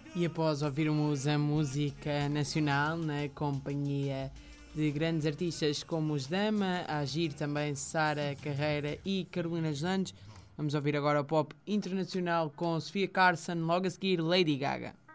E após ouvirmos a música nacional na companhia de grandes artistas como os Dama, a Agir também Sara Carreira e Carolina Deslandes, vamos ouvir agora o pop internacional com Sofia Carson, logo a seguir Lady Gaga.